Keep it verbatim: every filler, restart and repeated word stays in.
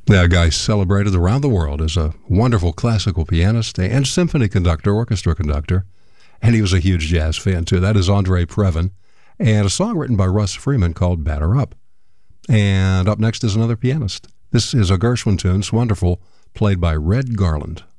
That guy celebrated around the world as a wonderful classical pianist and symphony conductor, orchestra conductor, and he was a huge jazz fan too. That is Andre Previn, and a song written by Russ Freeman called Batter Up. And up next is another pianist. This is a Gershwin tune, it's wonderful, played by Red Garland.